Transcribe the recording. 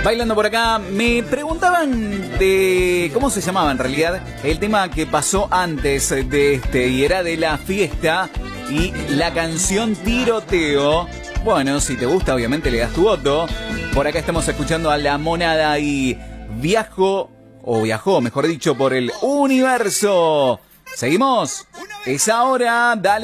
Bailando por acá, me preguntaban de cómo se llamaba en realidad el tema que pasó antes de este, y era de la fiesta y la canción Tiroteo. Bueno, si te gusta, obviamente le das tu voto. Por acá estamos escuchando a La Monada y viajó, mejor dicho, por el universo. ¿Seguimos? Es ahora, dale.